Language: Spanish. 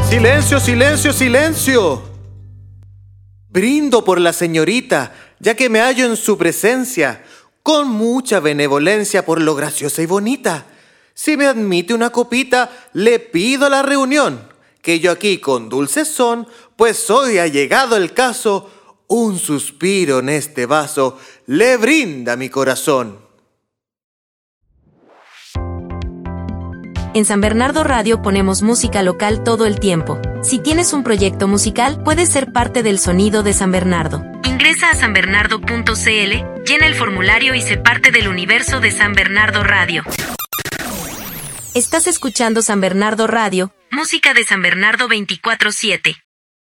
Silencio, silencio, silencio. Brindo por la señorita, ya que me hallo en su presencia, con mucha benevolencia por lo graciosa y bonita. Si me admite una copita, le pido a la reunión, que yo aquí con dulces son, pues hoy ha llegado el caso, un suspiro en este vaso le brinda mi corazón. En San Bernardo Radio ponemos música local todo el tiempo. Si tienes un proyecto musical, puedes ser parte del sonido de San Bernardo. Ingresa a sanbernardo.cl, llena el formulario y sé parte del universo de San Bernardo Radio. Estás escuchando San Bernardo Radio, música de San Bernardo 24/7.